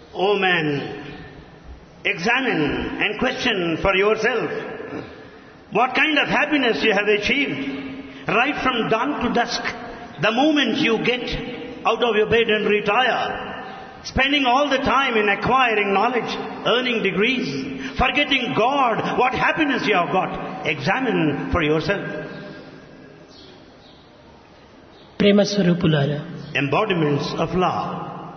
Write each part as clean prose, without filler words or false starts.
O man, examine and question for yourself what kind of happiness you have achieved right from dawn to dusk, the moment you get out of your bed and retire, spending all the time in acquiring knowledge, earning degrees, forgetting God, what happiness you have got. Examine for yourself. ప్రేమ స్వరూపులారా, Embodiments of love.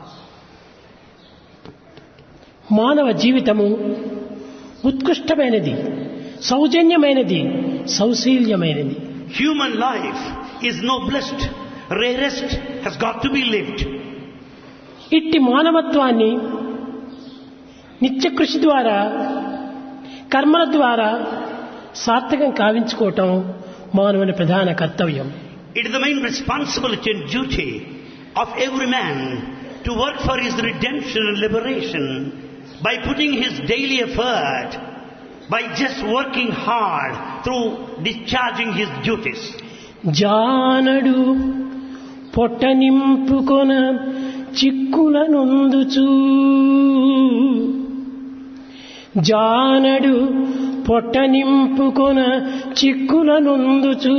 మానవ జీవితము ఉత్కృష్టమైనది, సౌజన్యమైనది, సౌశీల్యమైనది. Human life is noblest, rarest, has got to be lived. ఇట్టి మానవత్వాన్ని నిత్యకృషి ద్వారా, కర్మల ద్వారా సార్థకం కావించుకోవటం మానవుని ప్రధాన కర్తవ్యం. It is the main responsibility and duty of every man to work for his redemption and liberation by putting his daily effort, by just working hard through discharging his duties. జానడు పొట్ట నింపుకొన చిక్కుల నొందుచూ, జానడు పొట్ట నింపుకొన చిక్కుల నొందుచూ.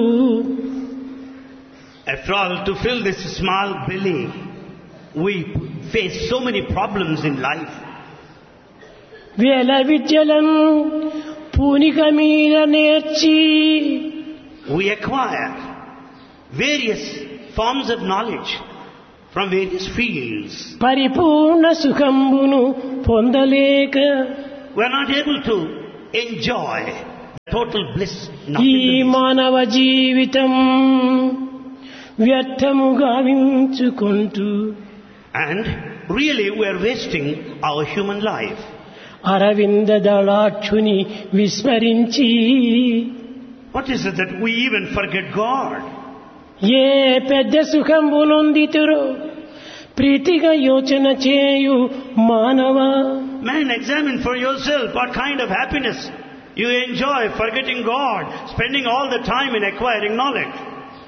After all, to fill this small belly, we face so many problems in life. వేల విద్యలను పూనిక మీద నేర్చి, We acquire various forms of knowledge from various fields. పరిపూర్ణ సుఖంబును పొందలేక We are not able to enjoy total bliss. ఈ మానవ జీవితం వ్యర్థము గావించుకుంటూ, And really we are wasting our human life. Aravinda దళాక్షుని విస్మరించి, What is it that we even forget God? ఏ పెద్ద సుఖంబు నొందితురో ప్రీతిగా యోచన చేయు మానవ. Man, examine for yourself what kind of happiness you enjoy forgetting God, spending all the time in acquiring knowledge.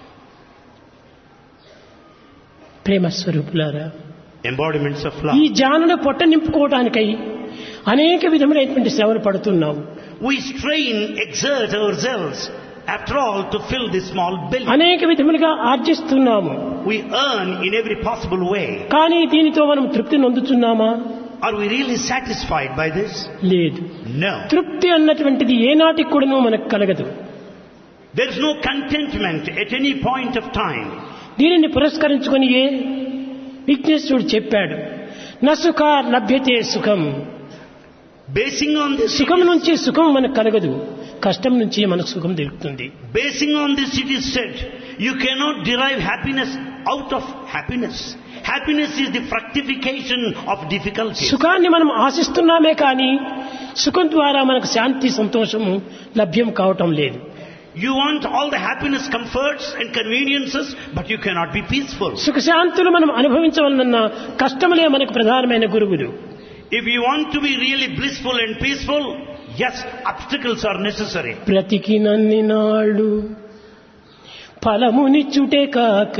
ప్రేమ స్వరూపులారా, Embodiments of ఈ love. జానును పొట్ట నింపుకోవటానికై అనేక విధములైనటువంటి శ్రమలు పడుతున్నాం. We strain, exert ourselves, after all, to fill this small belly. అనేక విధములుగా ఆర్జిస్తున్నాము. We earn in every possible way. కానీ దీనితో మనం తృప్తి నొందుతున్నామా? Are we really satisfied by this? లేదు. No. తృప్తి అన్నటువంటిది ఏనాటికి కూడాను మనకు కలగదు. There is no contentment at any point of time. దీనిని పురస్కరించుకొని విఘ్నేశ్వరుడు చెప్పాడు, నసుఖ లభ్యతే సుఖం. Basing on this, సుఖం నుంచి సుఖం మనకు కలగదు, కష్టం నుంచి మనకు సుఖం దొరుకుతుంది. basing on this it is said, you cannot derive happiness out of happiness. Happiness is the fructification of difficulty. సుఖాన్ని మనం ఆశిస్తున్నామే కానీ సుఖం ద్వారా మనకు శాంతి సంతోషము లభ్యం కావటం లేదు. You want all the happiness, comforts and conveniences, but you cannot be peaceful. సుఖశాంతులు మనం అనుభవించవలనన్నా కష్టములే మనకు ప్రధానమైన గురువులు. If you want to be really blissful and peaceful, yes, obstacles are necessary. బ్రతికినన్ని నాళ్ళు ఫలమునిచ్చుటే కాక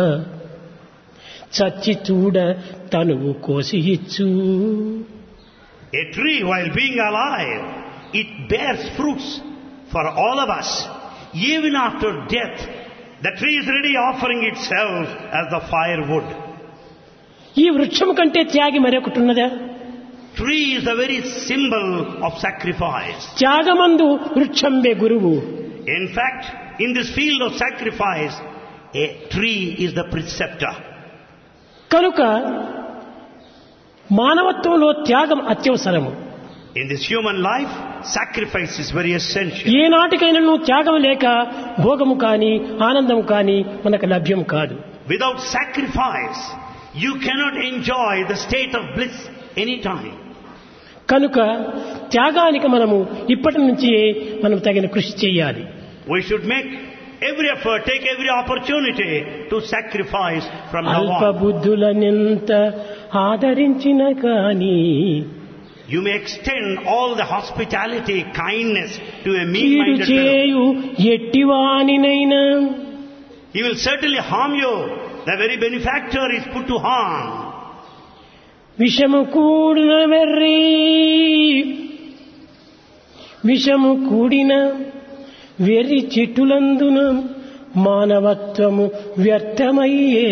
చచ్చి చూడ తనువు కోసి ఇచ్చు. A tree, while being alive, it bears fruits for all of us. Even after death, the tree is ready offering itself as the firewood. ఈ వృక్షం కంటే త్యాగి మరొకటి ఉన్నదా? Tree is the very symbol of sacrifice. త్యాగమందు వృక్షంబే గురువు. In fact, in this field of sacrifice, a tree is the preceptor. కనుక మానవత్వంలో త్యాగం అత్యవసరము. In this human life, sacrifice is very essential. ఏనాటికైనా త్యాగం లేక భోగము కానీ ఆనందము కానీ మనకు లభ్యం కాదు. Without sacrifice, you cannot enjoy the state of bliss any time. కనుక త్యాగానికి మనము ఇప్పటి నుంచి మనం తగిన కృషి చేయాలి. We should make every effort, take every opportunity to sacrifice from now అల్ప on. బుద్ధులనెంత ఆదరించిన కానీ You may extend all the hospitality, kindness to a కీడు mean-minded fellow. చేయు ఎట్టివానినైనా He will certainly harm you. The very benefactor is put to harm. విషము కూడిన వెర్రి విషము కూడిన వెర్రి చెట్టులందున మానవత్వము వ్యర్థమయ్యే.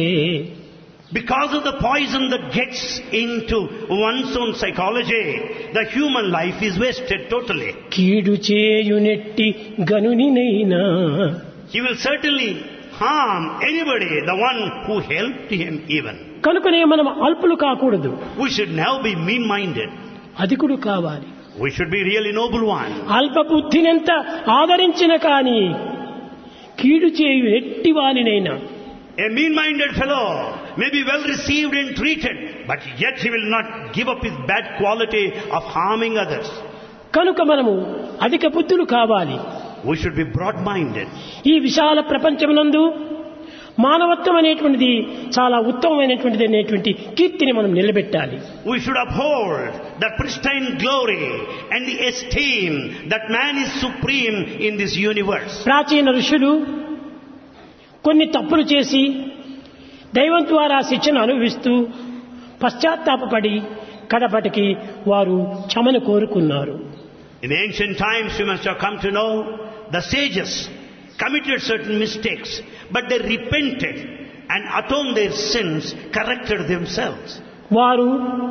Because of the poison that gets into one's own psychology, the human life is wasted totally. కీడు చేయునెట్టి గనునినైనా He will certainly harm anybody, the one who helped him even. కనుకనే మనం అల్పులు కాకూడదు, We should now be mean-minded. అధికుడు కావాలి. We should be really noble one. అల్ప బుద్ధినెంత ఆదరించిన కానీ కీడు చేయు ఎట్టి వానినైనా A mean-minded fellow may be well received and treated, but yet he will not give up his bad quality of harming others. కనుక మనము అధిక బుద్ధులు కావాలి. We should be broad-minded. ఈ విశాల ప్రపంచమునందు మానవత్వం అనేటువంటిది చాలా ఉత్తమమైనటువంటిది అనేటువంటి కీర్తిని మనం నిలబెట్టాలి. We should uphold the pristine glory and the esteem that man is supreme in this universe. ప్రాచీన ఋషులు కొన్ని తప్పులు చేసి దైవం ద్వారా శిక్షను అనుభవిస్తూ పశ్చాత్తాపపడి కడపటికి వారు క్షమను కోరుకున్నారు. In ancient times you must have come to know the sages committed certain mistakes, but they repented and atoned their sins, corrected themselves. వారు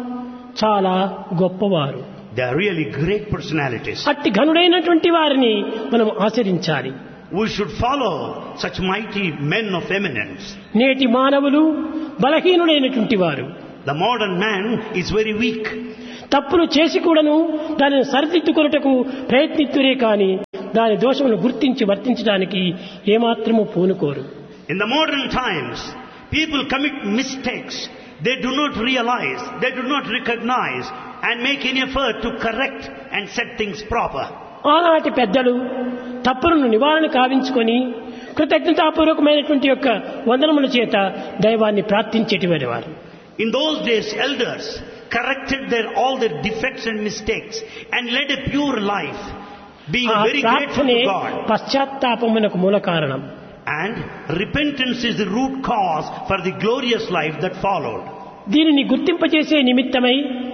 చాలా గొప్పవారు. They are really great personalities. అట్టి ఘనుడైనటువంటి వారిని మనం ఆచరించాలి. We should follow such mighty men of eminence. నేటి మానవులు బలహీనుడైనటువంటి వారు. The modern man is very weak. తప్పులు చేసి కూడాను దానిని సరిదిద్దుకొనుటకు ప్రయత్నిస్తురే కానీ దాని దోషమును గుర్తించి వర్తించడానికి ఏమాత్రము పూనుకోరు. In the modern times, people commit mistakes. They do not realize, they do not recognize and make any effort to correct and set things proper. ఆనాటి పెద్దలు తప్పులను నివారణ కావించుకొని కృతజ్ఞతాపూర్వకమైనటువంటి యొక్క వందనముల చేత దైవాన్ని ప్రార్థించేటివారు వారు. In those days, elders corrected all their defects and mistakes and led a pure life, being very grateful to God. పశ్చాత్తాపమునకు మూల కారణం. And repentance is the root cause for the glorious life that followed. దీనిని గుర్తింపజేసే నిమిత్తమై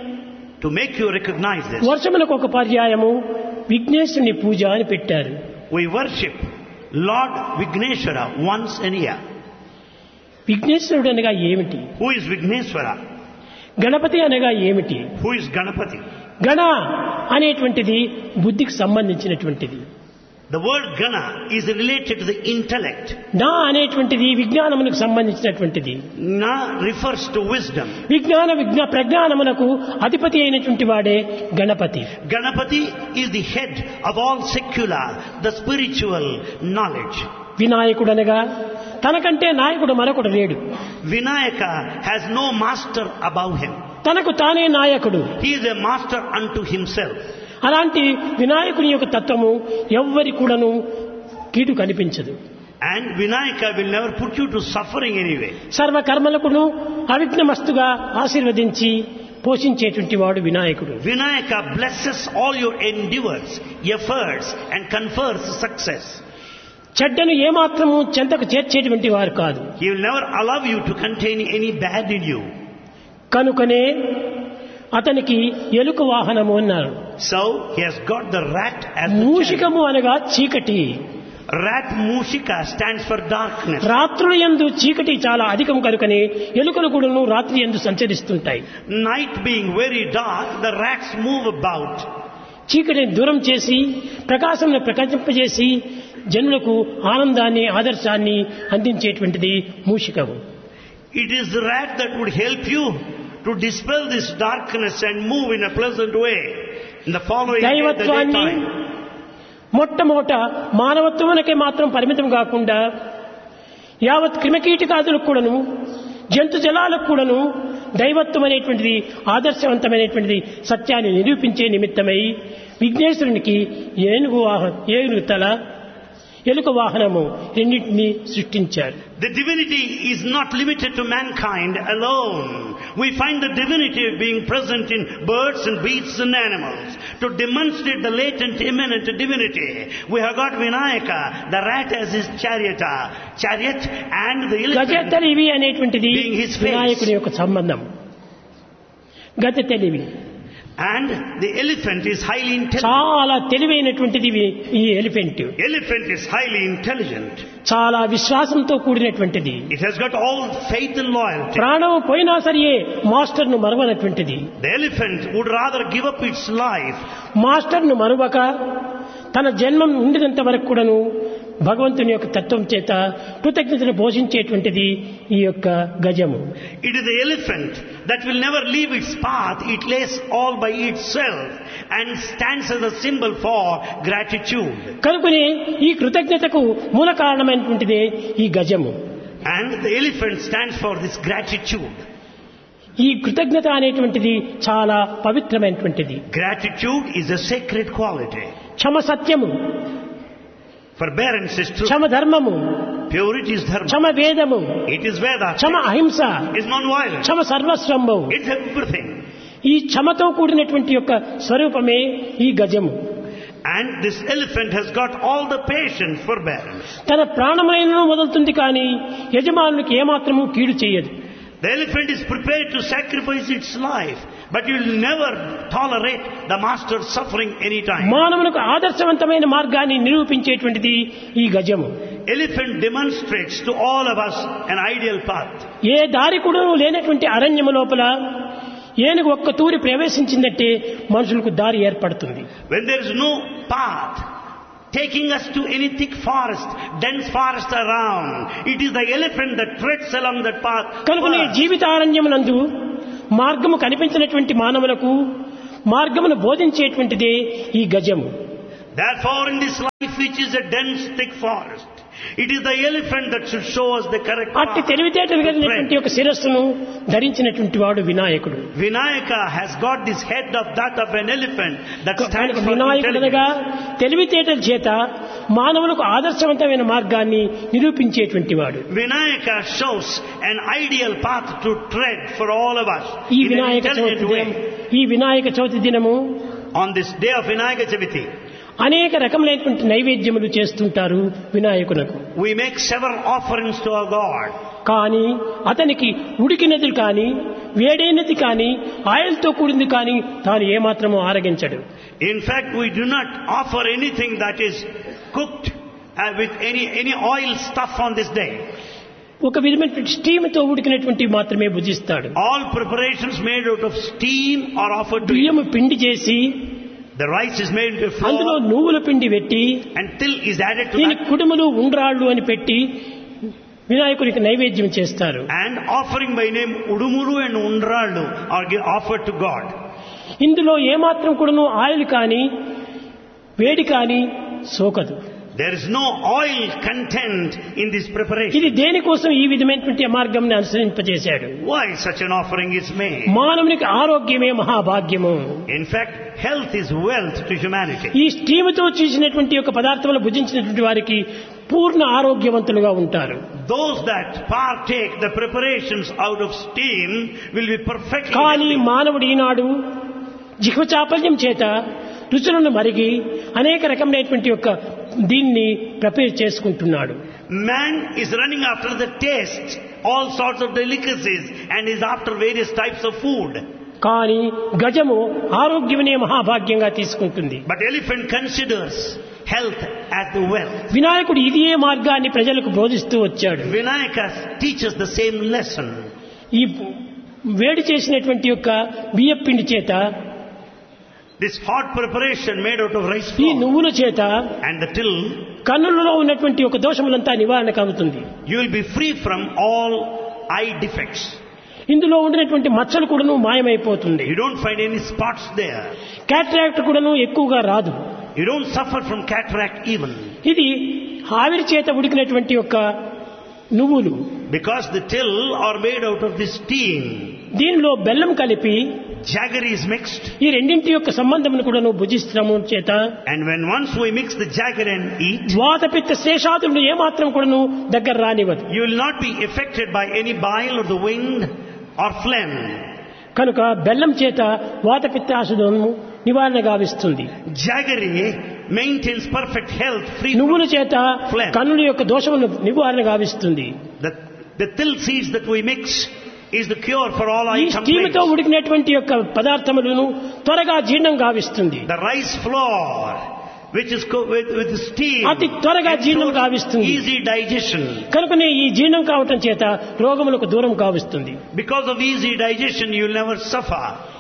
To make you recognize this, వర్షములకు ఒక పర్యాయము విఘ్నేశ్వరుని పూజ అని పెట్టారు. we worship Lord Vigneshwara once a year. విఘ్నేశ్వరుడు అనగా ఏమిటి? Who is Vigneshwara? గణపతి అనగా ఏమిటి? Who is Ganapati? గణ అనేటువంటిది బుద్ధికి సంబంధించినటువంటిది. The word Gana is related to the intellect. నా అనేటువంటిది విజ్ఞానమునకు సంబంధించినటువంటిది. Na refers to wisdom. ప్రజ్ఞానమునకు అధిపతి అయినటువంటి వాడే Ganapati. Ganapati is the head of all secular, the spiritual knowledge. వినాయకుడు అనగా తనకంటే నాయకుడు మరొకడు లేడు. Vinayaka has no master above him. తనకు తానే నాయకుడు. He is a master unto himself. అలాంటి వినాయకుని యొక్క తత్వము ఎవ్వరి కూడాను కీడు కనిపించదు. And Vinayaka will never put you to suffering anyway. సర్వ కర్మలకును అవిఘ్నమస్తుగా ఆశీర్వదించి పోషించేటువంటి వాడు వినాయకుడు. Vinayaka blesses all your endeavors, efforts and confers success. చెడ్డను ఏమాత్రము చెంతకు చేర్చేటువంటి వారు కాదు. He will never allow you to contain any bad in you. కనుకనే అతనికి ఎలుక వాహనము అన్నారు. So he has got the rat as the మూషికము అనగా చీకటి. Rat Mushika stands for darkness. రాత్రుల యందు చీకటి చాలా అధికం కనుకనే ఎలుకలు కూడాను రాత్రి యందు సంచరిస్తుంటాయి. Night being very dark, the rats move about. చీకటిని దూరం చేసి ప్రకాశంను ప్రకాశింపజేసి జనులకు ఆనందాన్ని ఆదర్శాన్ని అందించేటువంటిది మూషికము. It is the rat that would help you to dispel this darkness and move in a pleasant way. In the following day, the daytime. మొట్టమొదట మానవత్వమునకే మాత్రం పరిమితం కాకుండా యావత్ క్రిమికీటకాదులకు కూడాను జంతు జలాలకు కూడాను దైవత్వం అనేటువంటిది ఆదర్శవంతమైనటువంటిది సత్యాన్ని నిరూపించే నిమిత్తమై విఘ్నేశ్వరునికి ఏనుగు తల ఎలుక వాహనము రెండింటినీ సృష్టించారు. The divinity is not limited to mankind alone. We find the divinity being present in birds and beasts and animals. To demonstrate the latent, immanent divinity, we have got Vinayaka, the rat as his chariot, and the elephant గజతలివి అనేటువంటిది being his face. వినాయకుని యొక్క సంబంధం. గత తెలివి. And the elephant is highly intelligent. చాలా తెలివైనటువంటిది ఈ elephant. Elephant is highly intelligent. చాలా విశ్వాసంతో కూడినటువంటిది. It has got all faith and loyalty. ప్రాణం పోయినా సరే మాస్టర్ను మరవనటువంటిది. The elephant would rather give up its life. మాస్టర్ను మరువక తన జన్మం ఉండినంత వరకు కూడాను భగవంతుని యొక్క తత్వం చేత కృతజ్ఞతను పోషించేటువంటిది ఈ యొక్క గజము. It is the elephant that will never leave its path. It lays all by itself and stands as a symbol for gratitude. కనుకనే ఈ కృతజ్ఞతకు మూల కారణమైనటువంటిదే ఈ గజము. And the elephant stands for this gratitude. ఈ కృతజ్ఞత అనేటువంటిది చాలా పవిత్రమైనటువంటిది. Gratitude is a sacred quality. క్షమ సత్యము, Forbearance is truth. క్షమ ధర్మము, Purity is dharma. క్షమ వేదము, It is Veda. క్షమ అహింస, It's non-violence. Kshama సర్వస్వంబు. It's everything. ఈ క్షమతో కూడినటువంటి యొక్క స్వరూపమే ఈ గజము. And this elephant has got all the patience, forbearance. తన ప్రాణమైనను వదులుతుంది కానీ యజమానునికి ఏమాత్రము కీడు చేయదు. The elephant is prepared to sacrifice its life, but you will never tolerate the master's suffering any time. మానవునికి ఆదర్శవంతమైన మార్గాన్ని నిరూపించేటువంటిది ఈ గజము. Elephant demonstrates to all of us an ideal path. ఏ దారి కూడా లేనటువంటి అరణ్యము లోపల ఏనుగు ఒక్క తూరి ప్రవేశించిందంటే మనుషులకు దారి ఏర్పడుతుంది. When there is no path taking us to any thick forest, dense forest around, it is the elephant that treads along that path. కనుకనే జీవితారణ్యమునందు మార్గము కనిపించినటువంటి మానవులకు మార్గమును బోధించేటువంటిదే ఈ గజము. Therefore, in this life which is a dense thick forest, it is the elephant that should show us the correct అట్టి path. తెలివితేటలు కలిగినటువంటి ఒక శిరస్సును ధరించినటువంటి వాడు వినాయకుడు. Vinayaka has got this head of that of an elephant that stands for వినాయకుడనగా intelligence. తెలివితేటల చేత మానవులకు ఆదర్శవంతమైన మార్గాన్ని నిరూపించేటువంటి వాడు. Vinayaka shows an ideal path to tread for all of us ఈ in an Vinayaka intelligent Chavithi way. ఈ వినాయక చవితి దినము On this day of Vinayaka Chaviti, అనేక రకములైనటువంటి నైవేద్యములు చేస్తుంటారు వినాయకునకు. we make several offerings to our God. కానీ అతనికి ఉడికినది కానీ వేడైనది కానీ ఆయిల్తో కూడింది కానీ తాను ఏమాత్రమూ ఆరగించడు. In fact, we do not offer anything that is cooked with any oil stuff on this day. ఒక విధమైనటువంటి స్టీమ్తో ఉడికినటువంటి మాత్రమే భుజిస్తాడు. All preparations made out of steam are offered to him. బియ్యము పిండి చేసి The rice is made into అందులో flour నువ్వుల పిండి పెట్టి and till is added to దీని that, కుడుములు ఉండ్రాళ్ళు అని పెట్టి వినాయకుడికి నైవేద్యం చేస్తారు. and offering by name Udumuru and Undralu are offered to God. ఇందులో ఏమాత్రం కూడాను ఆయిల్ కానీ వేడి కానీ సోకదు. There is no oil content in this preparation. ఇది దేనికోసం ఈ విధమైనటువంటి మార్గంని అనుసరింపజేశాడు. Why such an offering is made? మానవునికి ఆరోగ్యమే మహాభాగ్యము. In fact, health is wealth to humanity. ఈ స్టీముతో చేసినటువంటి యొక్క పదార్థములు భుజించినటువంటి వారికి పూర్ణ ఆరోగ్యవంతులుగా ఉంటారు. Those that partake the preparations out of steam will be perfectly కానీ healthy. మానవుడు ఈనాడు జిహ్వ చాపల్యం చేత రుచులను మరిగి అనేక రకమైనటువంటి యొక్క దీన్ని ప్రిపేర్ చేసుకుంటున్నాడు. Man is running after the taste, all sorts of delicacies, and is after various types of food. కానీ గజము ఆరోగ్యమనే మహాభాగ్యంగా తీసుకుంటుంది. But elephant considers health as the wealth. వినాయకుడు ఇదే మార్గాన్ని ప్రజలకు బోధిస్తూ వచ్చాడు. Vinayaka teaches the same lesson. ఈ వేడి చేసినటువంటి యొక్క బియ్యపిండి చేత This hot preparation made out of rice ఈ flour నువ్వుల చేత and the till, కన్నులలో ఉన్నటువంటి ఒక దోషములంతా నివారణ కలుగుతుంది. you will be free from all eye defects. ఇందులో ఉండినటువంటి మచ్చలు కూడాను మాయమైపోతుంది. You don't find any spots there. Cataract కూడాను ఎక్కువగా రాదు. You don't suffer from cataract even. ఇది ఆవిరి చేత ఉడికినటువంటి యొక్క నువ్వులు. Because the till are made out of this steam. దీనిలో బెల్లం కలిపి Jaggery is mixed. ఈ రెండింటి యొక్క సంబంధమును కూడాను భుజిస్తాము చేత And when once we mix the jaggery and eat, వాతపిత్త శేషాదులు ఏమాత్రం కూడాను దగ్గర రానివ్వదు. you will not be affected by any bile or the wind or phlegm. కనుక బెల్లం చేత వాతపిత్తాశుధము నివారణ గావిస్తుంది. Jaggery maintains perfect health free నువ్వుల from చేత phlegm. కన్నుల యొక్క దోషమును నివారణ గావిస్తుంది. The till seeds that we mix is the cure for all ఈ eye స్టీమ్ తో complaints. ఉడికినటువంటి యొక్క పదార్థములను త్వరగా జీర్ణం గావిస్తుంది. The rice flour, which is with steam, అతి త్వరగా జీర్ణం గావిస్తుంది. easy digestion. కనుకనే ఈ జీర్ణం కావటం చేత రోగములకు దూరం గావిస్తుంది. Because of easy digestion, you will never suffer.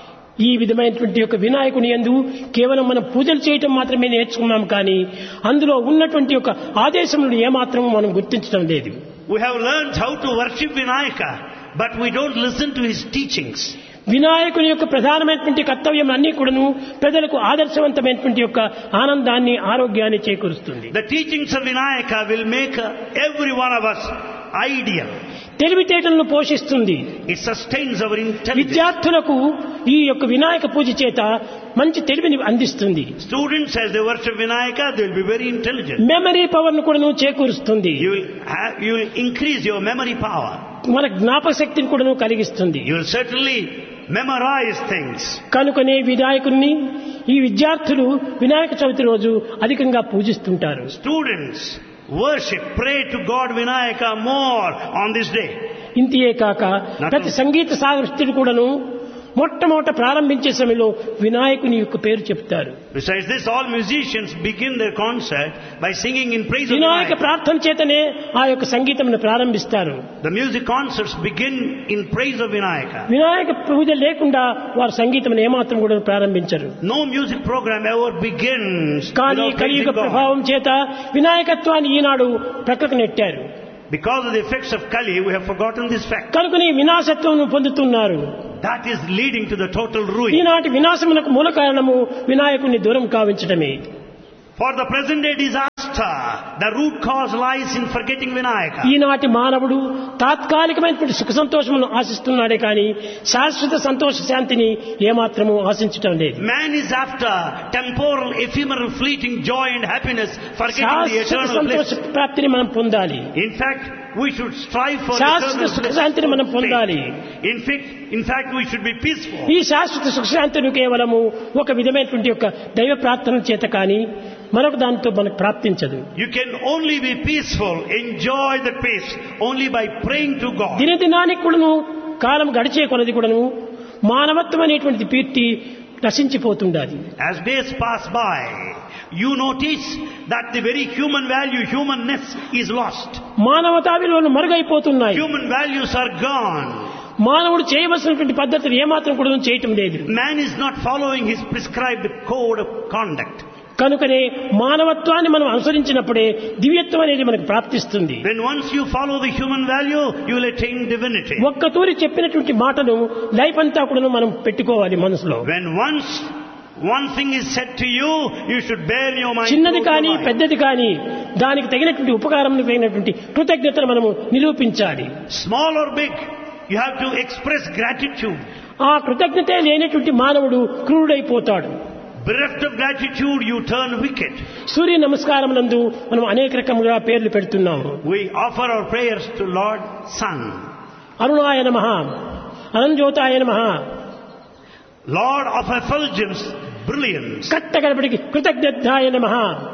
ఈ విధమైనటువంటి యొక్క వినాయకుని యందు కేవలం మనం పూజలు చేయటం మాత్రమే నేర్చుకున్నాం కానీ అందులో ఉన్నటువంటి యొక్క ఆదేశములను ఏమాత్రము మనం గుర్తించడం లేదు. We have learned how to worship Vinayaka, but we don't listen to his teachings. వినాయకుని యొక్క ప్రధానమైనటువంటి కర్తవ్యం అన్నీ కూడాను ప్రజలకు ఆదర్శవంతమైనటువంటి యొక్క ఆనందాన్ని ఆరోగ్యాన్ని చేకూరుస్తుంది. The teachings of Vinayaka will make every one of us ideal. తెలివితేటలను పోషిస్తుంది. It sustains our intelligence. విద్యార్థులకు ఈ యొక్క వినాయక పూజ చేత మంచి తెలివిని అందిస్తుంది. Students, as they worship Vinayaka, they will be very intelligent. Memory power ను కూడా చేకూరుస్తుంది. You will increase your memory power. మన జ్ఞాపక శక్తిని కూడా కలిగిస్తుంది. You will certainly memorize things. కనుకనే వినాయకుడిని ఈ విద్యార్థులు వినాయక చవితి రోజు అధికంగా పూజిస్తుంటారు. Students worship, pray to God Vinayaka more on this day. ఇంతియే కాక ప్రతి సంగీత సాహిత్యుడు కూడాను మొట్టమొదట ప్రారంభించే సమయంలో వినాయకుని యొక్క పేరు చెప్తారు. Besides this, all musicians begin their concert by singing in praise of Vinayaka Vinayaka. ప్రార్థన చేతనే ఆ యొక్క సంగీతమును ప్రారంభిస్తారు. The music concerts begin in praise of Vinayaka. Vinayaka పూజ లేకుండా వారు సంగీతం ఏమాత్రం కూడా ప్రారంభించరు. No music program ever begins కానీ without కలియుగ praising God. ప్రభావం చేత వినాయకత్వాన్ని ఈనాడు ప్రక్కకు నెట్టారు. Because of the effects of Kali, we have forgotten this fact. కనుకనే వినాశత్వం పొందుతున్నారు. That is leading to the total ruin. ఈనాటి వినాశమునకు మూల కారణము వినాయకుని దూరం కావించడమే. For the present day disaster, the root cause lies in forgetting Vinayaka. ఈనాటి మానవుడు తాత్కాలికమైనటువంటి సుఖ సంతోషములను ఆశిస్తున్నాడే కానీ శాశ్వత సంతోష శాంతిని ఏమాత్రము ఆశించటం లేదు. Man is after temporal, ephemeral, fleeting joy and happiness, forgetting the శాశ్వత eternal సంతోష bliss. ప్రాప్తిని మనం పొందాలి. In fact, we should strive for శాశ్వత eternal సుఖ bliss. శాంతిని మనం పొందాలి. In fact, we should be peaceful. ఈ శాశ్వత సుఖశాంతిని కేవలము ఒక విధమైనటువంటి యొక్క దైవ ప్రార్థన చేత కానీ మరొక దానితో మనకు ప్రాప్తించదు. You can only be peaceful, enjoy the peace, only by praying to God. దినదినానికి కూడాను కాలం గడిచే కొలది కూడాను మానవత్వం అనేటువంటి కీర్తి నశించిపోతుండాలి. As days pass by, you notice that the very human value, humanness is lost. మానవతా విలువలు మరుగైపోతున్నాయి. Human values are gone. మానవుడు చేయవలసినటువంటి పద్ధతులు ఏమాత్రం కూడా చేయటం లేదు. Man is not following his prescribed code of conduct. కనుకనే మానవత్వాన్ని మనం అనుసరించినప్పుడే దివ్యత్వం అనేది మనకు ప్రాప్తిస్తుంది. When once you follow the human value, you will attain divinity. ఒక్క తూరి చెప్పినటువంటి మాటను లైఫ్ అంతా కూడా మనం పెట్టుకోవాలి మనసులో. When once one thing is said to you, you should bear in your mind. చిన్నది throughout కానీ your life. పెద్దది కానీ దానికి తగినటువంటి ఉపకారం తగినటువంటి కృతజ్ఞతను మనము నిరూపించాలి. Small or big, you have to express gratitude. ఆ కృతజ్ఞతే లేనటువంటి మానవుడు క్రూరుడైపోతాడు. Bereft of gratitude, you turn wicked. సూర్య నమస్కారములందు మనం అనేక రకములుగా పేర్లు పెడుతున్నాము. We offer our prayers to Lord Sun, అరుణాయ నమః, అనంజ్యోతాయ నమః, Lord of effulgence, brilliance. కట్టగడపడికి కృతజ్ఞాయ నమః,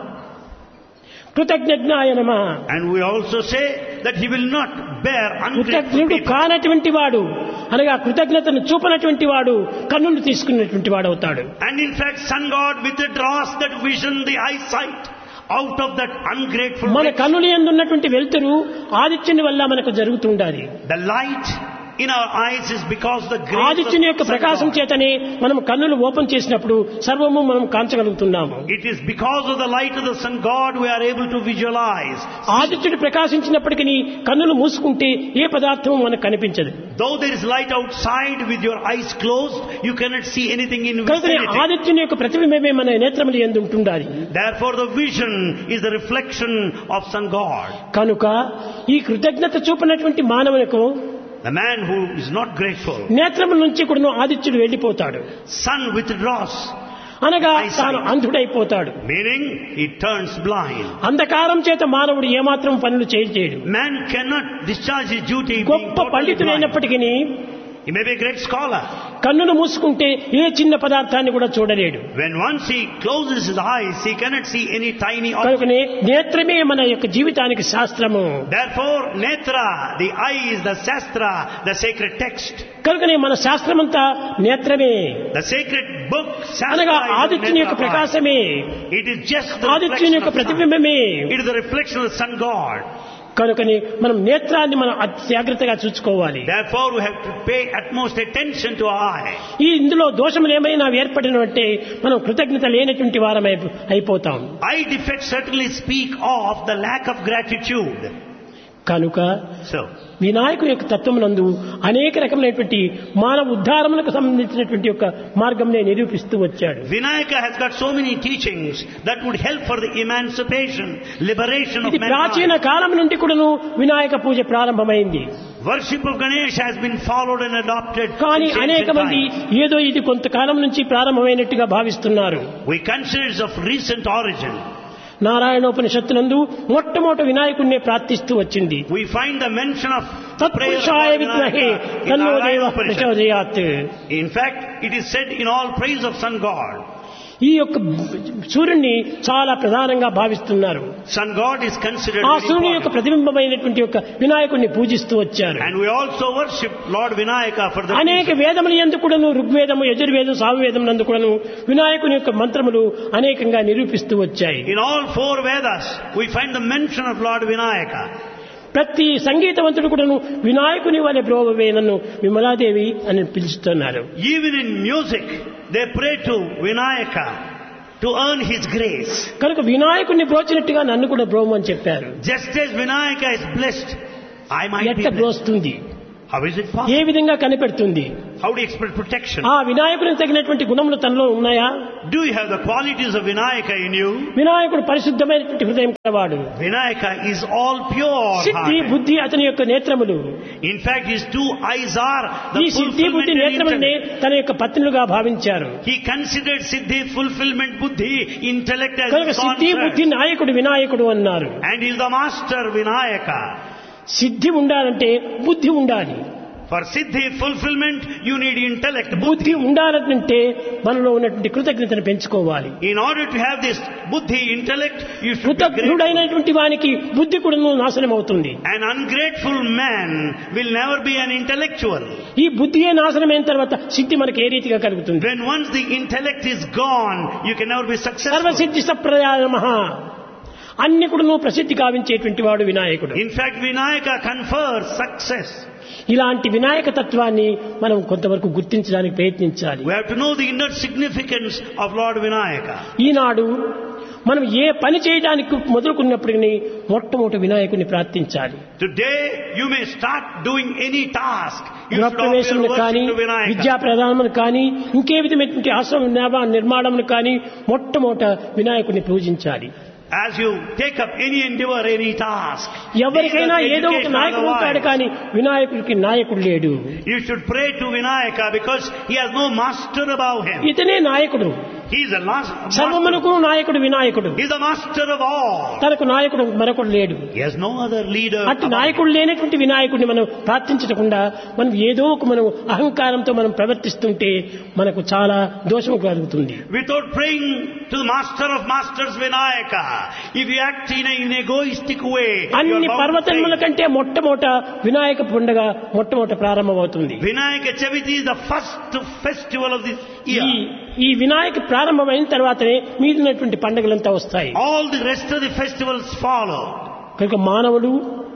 కృతజ్ఞాయ నమః. And we also say that he will not bear ungrateful కృతజ్ఞుడు people. కానటువంటి వాడు అనగా కృతజ్ఞతను చూపనటువంటి వాడు కన్నులు తీసుకున్నటువంటి వాడు అవుతాడు. And in fact, Sun God withdraws that vision, the eyesight, out of that ungrateful మన rich. కన్నుల యందు ఉన్నటువంటి వెలుతురు ఆదిత్యుని వల్ల మనకు జరుగుతుండాలి. The light in our eyes is because the grace ఆదిత్యుని యొక్క of Sun ప్రకాశం God. చేతనే మనం కన్నులు ఓపెన్ చేసినప్పుడు సర్వము మనం కాంచగలుగుతున్నాము. It is because of the light of the Sun God we are able to visualize. ఆదిత్యుడు ప్రకాశించినప్పటికీ కన్నులు మూసుకుంటే ఏ పదార్థము మనకు కనిపించదు. Though there is light outside, with your eyes closed, you cannot see anything in కనుక vicinity. ఆదిత్యుని యొక్క ప్రతిబింబమే మన నేత్రముల యందు ఉంటుండాలి. Therefore the vision is the reflection of Sun God. కనుక ఈ కృతజ్ఞత చూపినటువంటి మానవులకు The man who is not grateful, నేత్రముల నుంచి కూడా ఆదిత్యుడు వెళ్ళిపోతాడు. Sun withdraws, అనగా తాను అంధుడైపోతాడు. meaning he turns blind. అంధకారం చేత మానవుడు ఏమాత్రం పనులు చేయలేడు. Man cannot discharge his duty being గొప్ప totally blind. పండితుడైనప్పటికీ He may be a great scholar. కన్నును మూసుకుంటే ఏ చిన్న పదార్థాన్ని కూడా చూడలేడు. When once he closes his eyes, he cannot see any tiny object. కనుకనే నేత్రమే మన యొక్క జీవితానికి శాస్త్రము. Therefore, netra, the eye is the shastra, the sacred text. కనుకనే మన శాస్త్రమంతా నేత్రమే. The sacred book, అనగా shastra, is ఆదిత్యుని యొక్క the netra. ప్రకాశమే. It is just the ఆదిత్యుని reflection యొక్క of sun. ప్రతిబింబమే. It is the reflection of the sun god. కనుకని మనం నేత్రాన్ని మనం అతి జాగ్రత్తగా చూసుకోవాలి. Therefore, we have to pay utmost attention to our eye. ఈ ఇందులో దోషములు ఏమైనా ఏర్పడినంటే మనం కృతజ్ఞత లేనటువంటి వారం అయిపోతాం. Eye defects certainly speak of the lack of gratitude. కనుక So, వినాయకుని యొక్క తత్వమునందు అనేక రకమైనటువంటి మానవ ఉద్ధారములకు సంబంధించినటువంటి యొక్క మార్గంనే నిరూపిస్తూ వచ్చాడు. Vinayaka has got so many teachings that would help for the emancipation, liberation of ఇది ప్రాచీన mankind. కాలం నుండి కూడాను వినాయక పూజ ప్రారంభమైంది. Worship of Ganesha has been followed and adopted. కానీ since అనేక ancient మంది times. ఏదో ఇది కొంతకాలం నుంచి ప్రారంభమైనట్టుగా భావిస్తున్నారు. We consider it of recent origin. నారాయణోపనిషత్తునందు మొట్టమొదటి వినాయకుడిని ప్రార్థిస్తూ వచ్చింది. We find the mention of prayer of తత్పురుషాయ విద్మహే Vinayaka in తన్నో దేవః Narayana Upanishad. ప్రచోదయాత్. In fact, it is said in all praise of sun god. ఈ యొక్క సూర్యుడిని చాలా ప్రధానంగా భావిస్తున్నారు. Sun god is considered ఆ very సూర్యుని యొక్క important. ప్రతిబింబమైనటువంటి యొక్క వినాయకుడిని పూజిస్తూ వచ్చారు. And we also worship Lord Vinayaka for the అనేక reason. వేదముల యందు కూడాను ఋగ్వేదము, యజుర్వేదం, సామవేదం నందు కూడాను వినాయకుని యొక్క మంత్రములు అనేకంగా నిరూపిస్తూ వచ్చాయి. In all 4 Vedas, we find the mention of Lord Vinayaka. ప్రతి సంగీతవంతుడు కూడాను వినాయకుని వలె బ్రోవవే నన్ను విమలాదేవి అని పిలుస్తున్నారు. Even in music, they pray to Vinayaka to earn his grace. కనుక వినాయకుడిని బ్రోచినట్టుగా నన్ను కూడా బ్రోమని చెప్పారు. Just as Vinayaka is blessed, I might be ఎట్ట blessed. బ్రోస్తుంది, How is it A possible? విధంగా కనిపెడుతుంది? How do you expect protection? ఆ వినాయకుడిని తగినటువంటి గుణములు తనలో ఉన్నాయా? Do you have the qualities of Vinayaka in you? వినాయకుడు పరిశుద్ధమైనటువంటి హృదయం కలవాడు. Vinayaka is all pure Siddhi hearted. బుద్ధి అతని యొక్క నేత్రములు. In fact, his 2 eyes are ఈ the సిద్ధి fulfillment బుద్ధి and నేత్రములనే intellect. తన యొక్క పత్నులుగా భావించారు. He considered Siddhi, fulfillment, Buddhi, intellect as కనుక his సిద్ధి concern. బుద్ధి నాయకుడు వినాయకుడు అన్నారు. And he is the master Vinayaka. సిద్ధి ఉండాలంటే బుద్ధి ఉండాలి. For Siddhi, fulfillment, you need intellect, Buddhi. బుద్ధి ఉండాలంటే మనలో ఉన్నటువంటి కృతజ్ఞతను పెంచుకోవాలి. In order to have this Buddhi, intellect, you should be grateful. కృతజ్ఞుడైనటువంటి వానికి బుద్ధి కూడా నాశనం అవుతుంది. An ungrateful man will never be an intellectual. ఈ బుద్ధియే నాశనమైన తర్వాత సిద్ధి మనకి ఏ రీతిగా కలుగుతుంది? When once the intellect is gone, you can never be successful. Sarvasiddhi సప్రదాయ మహా అన్ని కూడా ప్రసిద్ధి కావించేటువంటి వాడు వినాయకుడు. In fact, Vinayaka confers success. ఇలాంటి వినాయక తత్వాన్ని మనం కొంతవరకు గుర్తించడానికి ప్రయత్నించాలి. We have to know the inner significance of Lord Vinayaka. ఈనాడు మనం ఏ పని చేయడానికి మొదలుకున్నప్పటికీ మొట్టమొదటి వినాయకుడిని ప్రార్థించాలి. Today, you may start doing any task. You should offer గృహప్రవేశములు కానీ, worship to Vinayaka. విద్యా ప్రదానములు కానీ, ఇంకే విధమైనటువంటి ఆశ్రమ నిర్మాణములు కానీ మొట్టమొదట వినాయకుడిని పూజించాలి. As you take up any endeavor, any task, ఎవరికైనా either ఏదో ఒక education నాయకుడు ఉంటాడు otherwise, కానీ వినాయకుడికి నాయకుడు లేడు. you should pray to Vinayaka because he has no master above him. ఇతనే నాయకుడు. He is the last master. సర్వమునకు నాయకుడు వినాయకుడు. He is the master of all. తనకు నాయకుడు మరొకడు లేడు. He has no other leader. అటు above నాయకుడు లేనటువంటి వినాయకుడిని మనం ప్రార్థించకుండా మనం ఏదో ఒక మనం అహంకారంతో మనం ప్రవర్తిస్తుంటే మనకు చాలా దోషం కలుగుతుంది. him. Without praying to the master of masters, Vinayaka, if you act in an egoistic way, you అన్ని are bound to పర్వతముల fail. కంటే మొట్టమొదట వినాయక పండుగ మొట్టమొదట ప్రారంభమవుతుంది. Vinayaka Chaviti is the first festival of this ఈ year. ఈ వినాయక ప్రారంభమైన తర్వాతనే మిగిలినటువంటి పండుగలంతా వస్తాయి. All the rest of the festivals follow. కనుక మానవుడు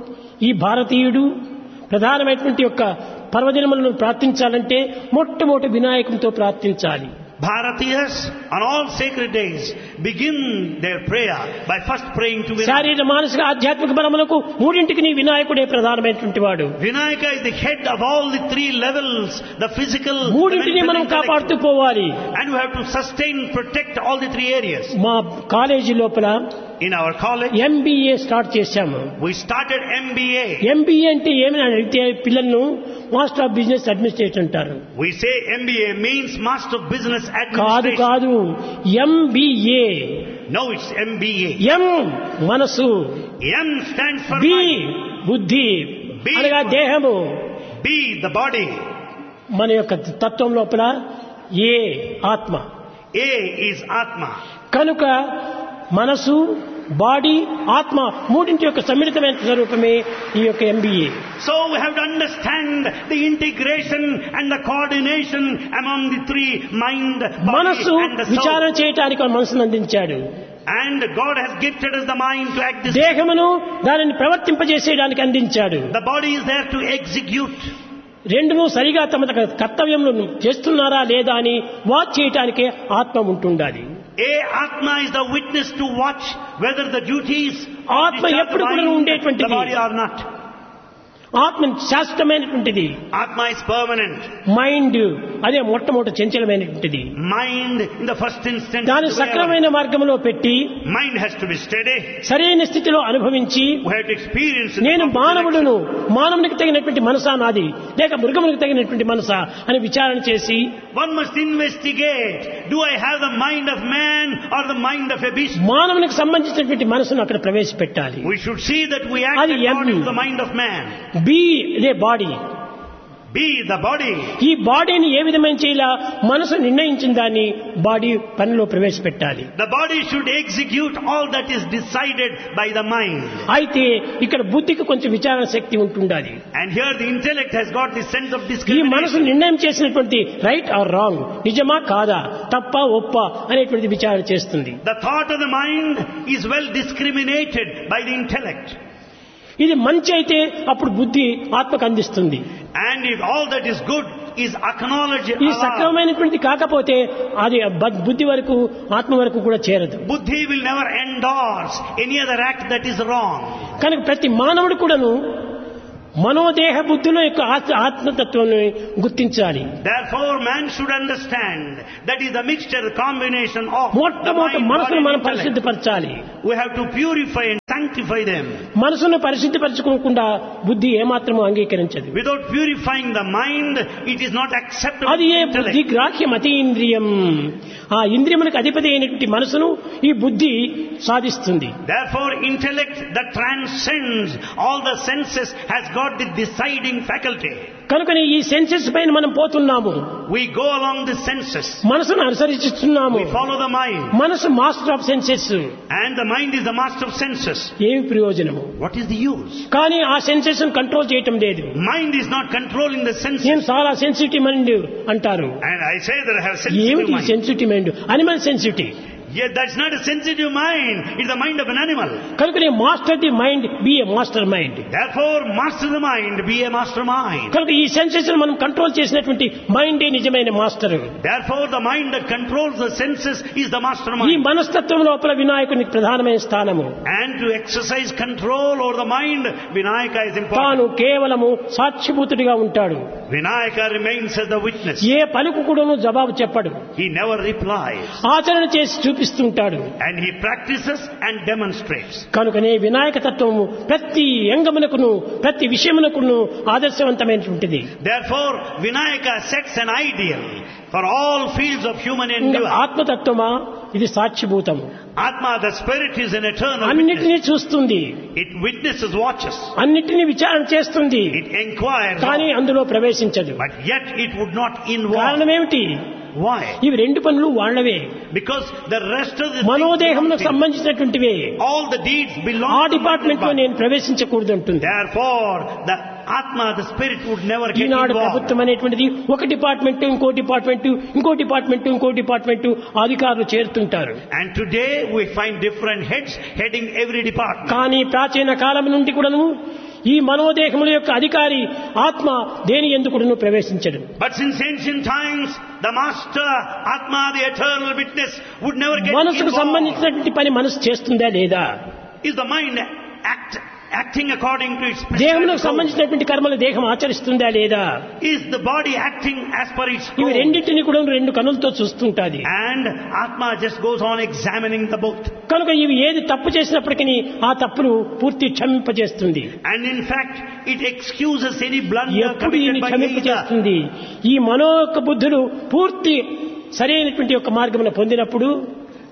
ఈ భారతీయుడు ప్రధానమైనటువంటి యొక్క పర్వదినములను ప్రార్థించాలంటే మొట్టమొదటి వినాయకునితో ప్రార్థించాలి. Bharatiyas on all sacred days begin their prayer by first praying to Vinayaka. శారీర మానసిక ఆధ్యాత్మిక బలములకు మూడింటికి నీ వినాయకుడే ప్రధానమైనటువంటి వాడు. Vinayaka is the head of all the 3 levels, the physical, the మూడింటిని mental, మనం intellectual. కాపాడుతూ పోవాలి. And we have to sustain, protect all the 3 areas. మా కాలేజీ లోపల In our college, MBA start చేశాము. we started MBA. MBA అంటే ఏమని అడిగితే పిల్లలను మాస్టర్ ఆఫ్ బిజినెస్ అడ్మినిస్ట్రేషన్ అంటారు. We say MBA means Master of Business కాదు Administration. కాదు, MBA. No, it's MBA. M మనసు, M stands for B mind. బుద్ధి B అనగా దేహము, B, the body. మన యొక్క తత్వం లోపల ఏ ఆత్మ. A is Atma. కనుక మనసు, బాడీ, ఆత్మ మూడింటి యొక్క సమ్మిళితమైన స్వరూపమే ఈ యొక్క MBA. So we have to understand the integration and the coordination among the three: mind, మనసు body and the soul. విచారణ చేయటానికి మనసును అందించాడు. And God has gifted us the mind to act this. దేహమును దానిని ప్రవర్తింపజేసేయడానికి అందించాడు. The body is there to execute. రెండును సరిగా తమ కర్తవ్యములను చేస్తున్నారా లేదా అని వాచ్ చేయటానికే ఆత్మ ఉంటుండాలి. Atma is the witness to watch whether the duties ఆత్మ ఎప్పుడు కూడా the ఉండేటువంటిది. body are not. ఆత్మ శాశ్వతమైనటువంటిది. Atma is permanent. మైండ్ అదే మొట్టమొదటి చంచలమైనటువంటిది. Mind in the first instance. దాని సక్రమైన మార్గంలో పెట్టి Mind has to be steady. సరైన స్థితిలో అనుభవించి We have to experience. నేను మానవుడును, మానవునికి తగినటువంటి మనసా నాది లేక మృగమునికి తగినటువంటి మనసా అని విచారణ చేసి One must investigate. Do I have the mind of man or the mind of a beast? మానవునికి సంబంధించినటువంటి మనసును అక్కడ ప్రవేశపెట్టాలి. We should see that we act అది according to the mind of man. B ఇదే బాడీ. Be the body. ఈ బాడీని ఏ విధమైన చేయాలా మనసు నిర్ణయించిన దాన్ని బాడీ పనిలో ప్రవేశపెట్టాలి. The body should execute all that is decided by the mind. అయితే ఇక్కడ బుద్ధికి కొంచెం విచారణ శక్తి ఉంటుండాలి. And here the intellect has got the sense of ఈ discrimination. మనసు నిర్ణయం చేసినటువంటి రైట్ ఆర్ రాంగ్, నిజమా కాదా, తప్ప ఒప్ప అనేటువంటి విచారణ చేస్తుంది. The thought of the mind is well discriminated by the intellect. ఇది మంచి అయితే అప్పుడు బుద్ధి ఆత్మకు అందిస్తుంది. And if all that is good is acknowledged, ఈ సక్రమమైనటువంటి కాకపోతే అది బుద్ధి వరకు ఆత్మ వరకు కూడా చేరదు. Buddhi will never endorse any other act that is wrong. కనుక ప్రతి మానవుడు కూడాను మనోదేహ బుద్ధుల యొక్క ఆత్మతత్వాన్ని గుర్తించాలి. Therefore man should understand that is the mixture, the combination of the మొట్టమొదటి mind, మనసును body మనం and intellect. పరిశుద్ధపరచాలి. We have to purify and sanctify them. మనసును పరిశుద్ధపరచుకోకుండా బుద్ధి ఏమాత్రము అంగీకరించదు. Without purifying the mind, it is not acceptable అది ఏ to intellect. బుద్ధి గ్రాహ్యం అతీంద్రియం. ఆ ఇంద్రియములకు అధిపతి అయినటువంటి మనసును ఈ బుద్ధి సాధిస్తుంది. Therefore intellect that transcends all the senses has got the deciding faculty. కనుకనే ఈ సెన్సెస్ పైన మనం పోతున్నాము. We go along the senses. మనసును అనుసరిస్తున్నాము. We follow the mind. మనసు master of senses. And the mind is the master of senses. ఏమి ప్రయోజనము? What is the use? కానీ ఆ సెన్సెస్ కంట్రోల్ చేయటం లేదు. Mind is not controlling the senses. నేను చాలా సెన్సిటివ్ మైండ్ అంటారు. And I say that I have sensitive ఏమిటి mind. Sensitive mind? Animal sensitive. Yet that's not a sensitive mind. It's the mind of an animal. కనుక master the mind, B A master mind. Therefore master the mind, be a master mind. కనుక ఈ senses మనం control చేసినటువంటి మైండే నిజమైన master. Therefore the mind that controls the senses is the master ఈ mind. మనస్తత్వం లోపల వినాయకునికి ప్రధానమైన స్థానము. And to exercise control over the mind, Vinayaka is important. తాను కేవలము సాక్షిభూతుడిగా ఉంటాడు. Vinayaka remains as the witness. ఏ పలుకు కూడాను జవాబు చెప్పడు. He never replies. ఆచరణ చేసి చూపిస్తుంటాడు. And he practices and demonstrates. కనుకనే వినాయక తత్వము ప్రతి అంగమునకును ప్రతి విషయమునకును ఆదర్శవంతమైనటువంటిది. Therefore Vinayaka sets an ideal for all fields of human ఇంకా endeavor. ఆత్మతత్వమా ఇది సాక్షిభూతము. Atma, the spirit, is an eternal witness. అన్నిటినీ చూస్తుంది, It witnesses, watches. అన్నిటినీ విచారణ చేస్తుంది, It inquires. కానీ అందులో ప్రవేశించదు. But yet it would not involve. కారణమేమిటి? Why? ఇవి రెండు పనులు వాళ్ళవే. Because the rest of the మనోదేహమునకు things, సంబంధించినటువంటివే. all the deeds belong ఆ to the డిపార్ట్మెంట్ లో mind. నేను ప్రవేశించకూడదు అంటుంది. Therefore the Atma, the spirit, would never get Eenadu involved. ప్రభుత్వం అనేటువంటిది ఒక డిపార్ట్మెంట్ ఇంకో డిపార్ట్మెంట్ ఇంకో డిపార్ట్మెంట్ ఇంకో డిపార్ట్మెంట్ అధికారులు చేరుతుంటారు. And today we find different heads heading every department. కానీ ప్రాచీన కాలం నుండి కూడాను ఈ మనోదేహముల యొక్క అధికారి ఆత్మ దేని ఎందుకును ప్రవేశించడు. But since ancient times, the master Atma, the eternal witness, would never get మనసుకు involved. సంబంధించినటువంటి పని మనసు చేస్తుందా లేదా? Is the mind acting according to its దేహమునకు prescribed course? సంబంధించినటువంటి కర్మలు దేహం ఆచరిస్తుందా లేదా? Is the body acting as per its ఇవి code? రెండింటిని కూడా రెండు కనులతో చూస్తుంటాది. And Atma just goes on examining the both. కనుక ఇవి ఏది తప్పు చేసినప్పటికీ ఆ తప్పును పూర్తి క్షమింపజేస్తుంది. And in fact, it excuses any blunder ఎప్పుడు committed ఈయన by either. క్షమింపజేస్తుంది? ఈ మనో యొక్క బుద్ధులు పూర్తి సరైనటువంటి యొక్క మార్గమును పొందినప్పుడు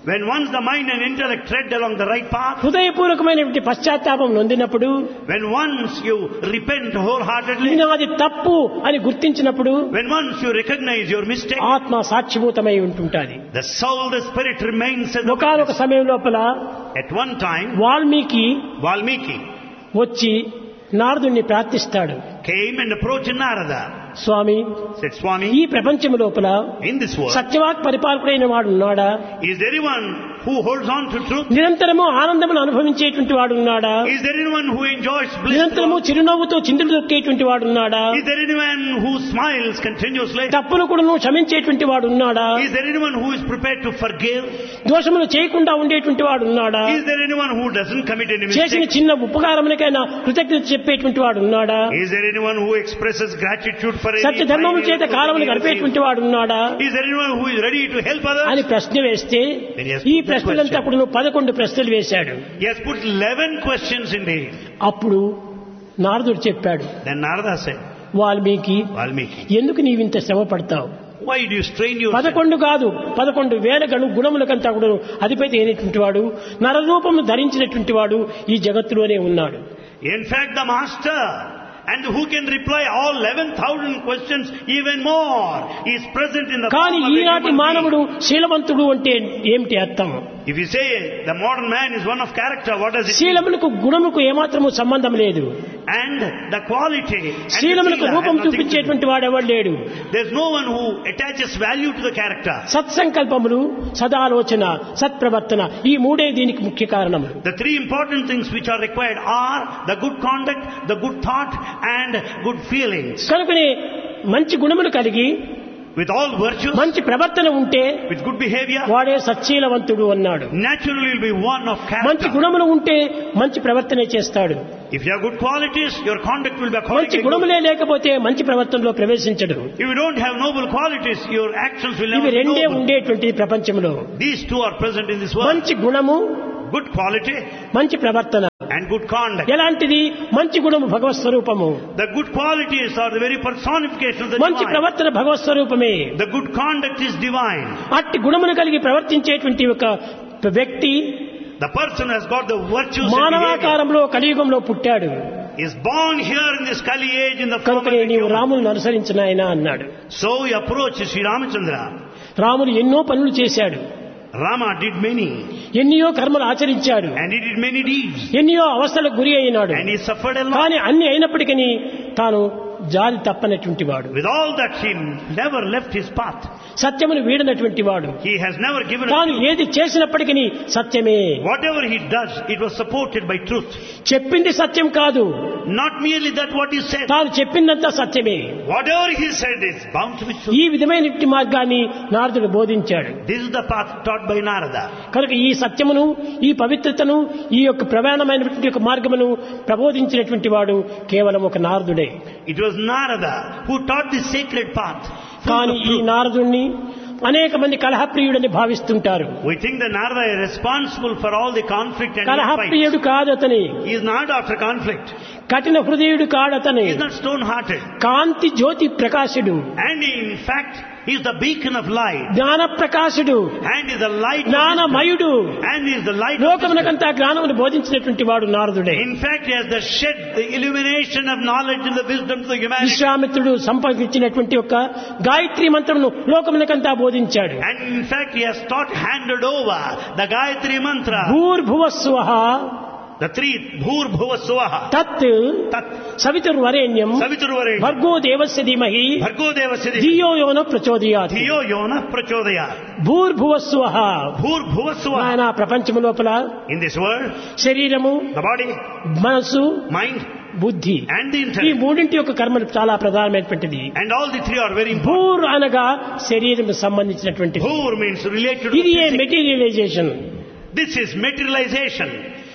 When once the mind and intellect tread along the right path, హృదయపూర్వకమైనటువంటి పశ్చాత్తాపం నొందినప్పుడు, when once you repent wholeheartedly, అది తప్పు అని గుర్తించినప్పుడు, when once you recognize your mistake, ఆత్మ సాక్షిభూతమై ఉంటుంటాది. the soul, the spirit remains as the ఒకనొక witness. సమయం లోపల At one time, Valmiki Valmiki వచ్చి నారదుణ్ణి ప్రార్థిస్తాడు. came and approached Narada. Swamy, Said, Swami, ఈ ప్రపంచం లోపల in this world, సత్యవాక్ పరిపాలకుడైన వాడు ఉన్నాడా? is there anyone who holds on to truth? నిరంతరము ఆనందమును అనుభవించేటువంటి వాడు ఉన్నాడా? Is there anyone who enjoys bliss? నిరంతరము చిరునవ్వుతో చిందులు దొక్కేటువంటి వాడు ఉన్నాడా? Is there anyone who smiles continuously? తప్పులు కూడా క్షమించేటువంటి వాడు ఉన్నాడా? Is there anyone who is prepared to forgive? దోషములు చేయకుండా ఉండేటువంటి వాడు ఉన్నాడా? Is there anyone who doesn't commit any చేసిన mistake? చిన్న ఉపకారములకైనా కృతజ్ఞత చెప్పేటువంటి వాడు ఉన్నాడా? Is there anyone who expresses gratitude for any సత్య ధర్మముల చేత minor కాలములు good he గడిపేటువంటి వాడు ఉన్నాడా received? Is there anyone who is ready to help others? అని ప్రశ్న వేస్తే, Then he has ఈ put that ప్రశ్నలంతా question. అప్పుడు 11 ప్రశ్నలు వేశాడు. He has put 11 questions indeed. అప్పుడు నారదుడు చెప్పాడు, Then Narada said, Valmiki, Valmiki, ఎందుకు నీవింత శ్రమ పడతావు? why do you strain yourself? 11 కాదు, 11,000 గుణములకంతా కూడా అధిపతి అయినటువంటి వాడు, నరరూపము ధరించినటువంటి వాడు ఈ జగత్తులోనే ఉన్నాడు. In fact, the master, and who can reply all 11,000 questions even more, is present in the కానీ form of a ఈనాటి human మానవుడు being. శీలవంతుడు అంటే ఏమిటి అర్థం? If you say the modern man is one of character, what does it mean? శీలములకు గుణములకు ఏమాత్రము సంబంధం లేదు. And the quality and the శీలములకు sila have రూపం nothing to do. చూపించేటువంటి వాడెవడు లేడు. There's no one who attaches value to the character. సత్సంకల్పములు, సదాలోచన, సత్ప్రవర్తన, ఈ మూడే దీనికి ముఖ్య కారణములు. The three important things which are required are the good conduct, the good thought, and good feelings. కనుకనే మంచి గుణములు కలిగి With all virtues, మంచి ప్రవర్తన ఉంటే with good behavior, వాడే సచ్చీలవంతుడు అన్నాడు. naturally will be one of మంచి character. గుణములు ఉంటే మంచి ప్రవర్తనే చేస్తాడు. If you have good qualities, your conduct will be మంచి accordingly good. గుణములే లేకపోతే మంచి ప్రవర్తనలో ప్రవేశించడు. If you don't have noble qualities, your actions will ఇవి never be రెండే noble. ఉండేటువంటి ప్రపంచంలో. These two are present in this world. మంచి గుణము, Good quality మంచి ప్రవర్తన. and good conduct. ఎలాంటిది? మంచి గుణము భగవత్ స్వరూపము, The good qualities are the very personification of the మంచి divine. ప్రవర్తన భగవత్ స్వరూపమే. The good conduct is divine. అట్టి గుణమును కలిగి ప్రవర్తించేటువంటి ఒక వ్యక్తి The person has got the virtues and behavior. మానవాకారంలో కలియుగంలో పుట్టాడు. Is born here in this Kali age in the form of కనుకనే a నీవు human. రాములను అనుసరించిన ఆయన అన్నాడు. So he approached Sri Ramachandra. రాముడు ఎన్నో పనులు చేశాడు, Rama did many, ఎన్నో కర్మలు ఆచరించాడు, and he did many deeds, ఎన్నో అవస్థలకు గురి అయినాడు. and he suffered a lot. కానీ అన్ని అయినప్పటికీ తాను జాలి తప్పనటువంటి వాడు, With all that, he never left his path. సత్యమును వీడనటువంటి వాడు. He has never given తాను up. ఏది చేసినప్పటికీ సత్యమే. Whatever he does, it was supported by truth. చెప్పింది సత్యం కాదు, Not merely that what he said. తాను చెప్పిందంతా సత్యమే. Whatever he said is bound to be true. ఈ విధమైనటువంటి మార్గాన్ని నారదుడు బోధించాడు. This is the path taught by Narada. కనుక ఈ సత్యమును, ఈ పవిత్రతను, ఈ యొక్క ప్రయాణమైనటువంటి యొక్క మార్గమును ప్రబోధించినటువంటి వాడు కేవలం ఒక నారదుడే. It was Narada who taught the sacred path. కానీ ఈ నారదుణ్ణి అనేక మంది కలహప్రియుడని భావిస్తుంటారు. We think that Narada is responsible for all the conflict and fight. కలహప్రియుడు కాదతని, He is not after conflict. కఠిన హృదయుడు కాడతని, He is not stone-hearted. Kanthi Jyothi ప్రకాశుడు, And in fact, he is the beacon of light. జ్ఞాన ప్రకాశుడు, And is the light of జ్ఞానమయుడు, wisdom. And is the light of wisdom. లోకమునకంతా జ్ఞానమును బోధించినటువంటి వాడు నారదుడే. In fact, he has the shed, the illumination of knowledge and the wisdom to the humanity. విశ్వామిత్రుడు సంపాదించినటువంటి యొక్క గాయత్రి మంత్రమును లోకమునకంతా బోధించాడు. And in fact, he has taught, handed over the Gayatri Mantra. భూర్భువస్వః The three Bhur Bhuva Suvaha. తత్ Tat సవితుర్వరేణ్యం Saviturvare. భర్గో దేవస్య ధీమహి Bhargo Devasya. ధియో యోన ప్రచోదయాత్. Thiyo Yona Prachodaya. భూర్భువస్వః. Bhur Bhuva Suvaha. ఆయన ప్రపంచము లోపల In this world, శరీరము, the body, మనస్సు, mind, బుద్ధి, and the ఈ intellect. మూడింటి యొక్క కర్మలు చాలా ప్రధానమైనటువంటిది. And all the three are very important. భూర్ అనగా శరీరం సంబంధించినటువంటిది. Bhur means related to ఇది the A physics. Materialisation. This is materialization.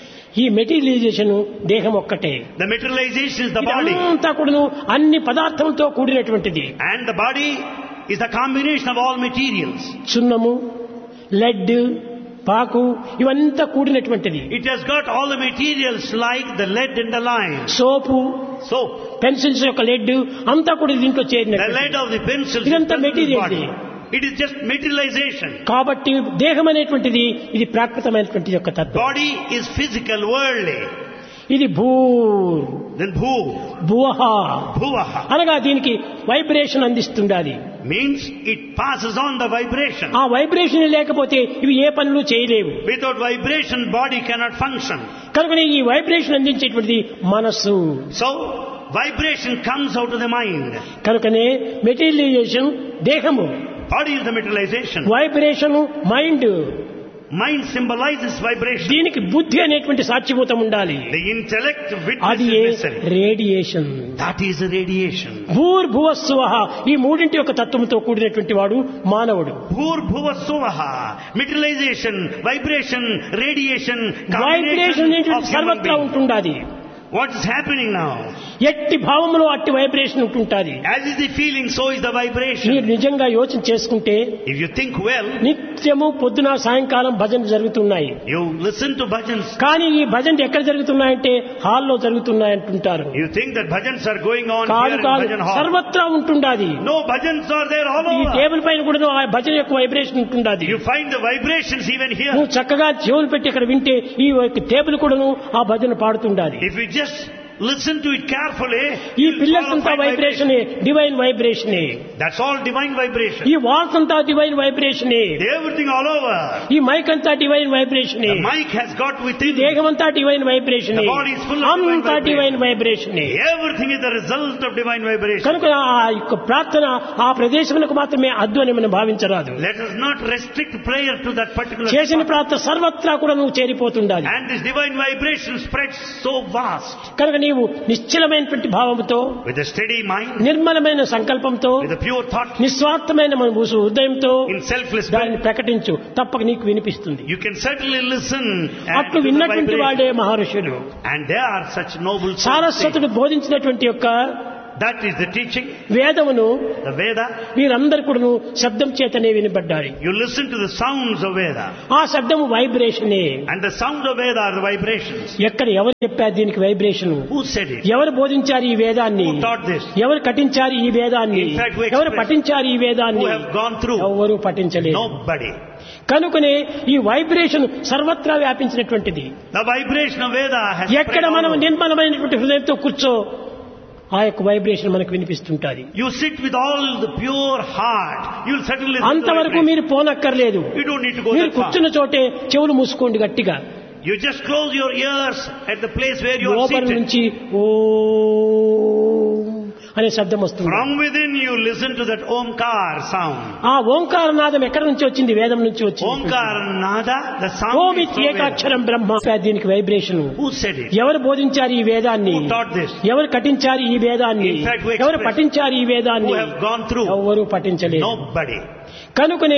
ఈ మెటీరియలైజేషన్ దేహం ఒక్కటే. The materialization is the body. ఇదంతా కూడాను అన్ని పదార్థములతో కూడినటువంటిది. And the body is the combination of all materials. సున్నము, lead, పాకు ఇవంతా కూడినటువంటిది. It has got all the materials like the lead and the lime. Soap, Soap. Pencils యొక్క lead అంతా కూడా దీంట్లో The చేరినది. lead of the pencils is ఇదంతా present in the material. body. It is just materialization. కాబట్టి దేహం అనేటువంటిది ఇది ప్రాకృతమైనటువంటి యొక్క తత్వం. Body is physical, worldly. ఇది భూర్ Then bhu, భువః bhuvaha, అనగా దీనికి vibration అందిస్తుండాలి. means it passes on the vibration. ఆ వైబ్రేషన్ లేకపోతే ఇవి ఏ పనులు చేయలేవు. Without vibration, body cannot function. కనుక ఈ వైబ్రేషన్ అందించేటువంటిది మనస్సు. So, vibration comes out of the mind. కనుకనే మెటీరియలైజేషన్ దేహము, Body is the materialization. Vibration mind. Mind symbolizes vibration. దీనికి బుద్ధి అనేటువంటి సాక్షిభూతం ఉండాలి. The intellect అది witness is necessary. Radiation. That is a radiation. భూర్భువస్సువః ఈ మూడింటి యొక్క తత్వంతో కూడినటువంటి వాడు మానవుడు. Bhurbhuva suvaha, materialization, vibration, radiation, vibration combination of human సర్వత్రా being. ఉంటుండాలి. What is happening now? ఎట్టి భావములో అట్టి vibration ఉంటుంటాది. As is the feeling, so is the మీరు vibration. నిజంగా యోచన చేసుకుంటే If you think well, నిత్యము పొద్దున సాయంకాలం భజన జరుగుతున్నాయి. you listen to bhajans. కానీ ఈ భజన ఎక్కడ జరుగుతున్నాయంటే హాల్లో జరుగుతున్నాయంటుంటారు. You think that bhajans are going on కాదు here in కాదు, bhajan hall. సర్వత్రా ఉంటుండాది. No, bhajans are there all ఈ over. టేబుల్ పైన కూడా ఆ భజన యొక్క vibration ఉంటుండాది. You find the vibrations even here. నువ్వు చక్కగా చెవులు పెట్టి ఇక్కడ వింటే ఈ యొక్క టేబుల్ కూడాను ఆ భజన పాడుతుండాది. If you just listen to it carefully, ఈ you'll పిల్లర్స్ follow అంతా fine vibration. వైబ్రేషనే, divine వైబ్రేషనే. That's all divine vibration. ఈ వాల్స్ అంతా డివైన్ వైబ్రేషనే. Everything all over. ఈ మైక్ అంతా divine వైబ్రేషనే. The mic has got ఈ within. దేహం అంతా divine వైబ్రేషనే. The body is full of divine అంతా vibration. Divine వైబ్రేషనే. Everything is the result of divine vibration. కనుక ఆ యొక్క ప్రార్థన ఆ ప్రదేశములకు మాత్రమే అద్దు అని మనం భావించరాదు. Let us not restrict prayer to that particular చేసిన spot. ప్రార్థన సర్వత్రా కూడా నువ్వు చేరిపోతుండాలి. And this divine vibration spreads so vast. కనుక నీవు నిశ్చలమైనటువంటి భావముతో, With a steady mind, నిర్మలమైన సంకల్పంతో, with a pure thought, నిస్వార్థమైన మన హృదయంతో in selfless దాన్ని spirit, ప్రకటించు, తప్పక నీకు వినిపిస్తుంది. you can certainly listen అట్లు to the విన్నటువంటి vibration. వాడే మహర్షులు. And there are such noble souls. సారస్వతుడు బోధించినటువంటి యొక్క That is the teaching, వేదమును the Veda. వీరందరూ కూడా శబ్దం చేతనే వినబడ్డారు. You listen to the sounds of Veda. ఆ శబ్దము వైబ్రేషనే. And the sounds of Veda are the vibrations. ఎక్కడ ఎవరు చెప్పారు దీనికి వైబ్రేషన్? Who said it? ఎవరు బోధించారు ఈ వేదాన్ని? Who taught this? ఎవరు కటించారు ఈ వేదాన్ని? In fact, we ఎవరు express- పఠించారు ఈ వేదాన్ని? Who have gone through? ఎవరు పఠించలేదు. Nobody. కనుకనే ఈ వైబ్రేషన్ సర్వత్రా వ్యాపించినటువంటిది. The vibration of Veda has ఎక్కడ spread all మనం over. నిర్మలమైనటువంటి హృదయంతో కూర్చో ఆ యొక్క వైబ్రేషన్ మనకు వినిపిస్తుంటాది. You sit with all the pure heart. You'll certainly listen to the అంతవరకు vibration. మీరు పోనక్కర్లేదు. You don't need to go మీరు that far. కూర్చున్న చోటే చెవులు మూసుకోండి గట్టిగా. You just close your ears at the place where you are లోపల seated. నుంచి ఓ అనే శబ్దం వస్తుంది. From within you listen to that Omkar sound. ఆ ఓంకార నాదం ఎక్కడి నుంచి వచ్చింది? వేదం నుంచి వచ్చింది. Omkar Nada, the sound Om is ఇతి from Veda. ఏకాక్షరం బ్రహ్మ. దీనికి వైబ్రేషన్. Who said it? ఎవరు బోధించారు ఈ వేదాన్ని? Who taught this? ఎవరు కటించారు ఈ వేదాన్ని? In fact, we ఎవరు express- పఠించారు ఈ వేదాన్ని? Who have gone through? ఎవరు పఠించలేదు. Nobody. కనుకనే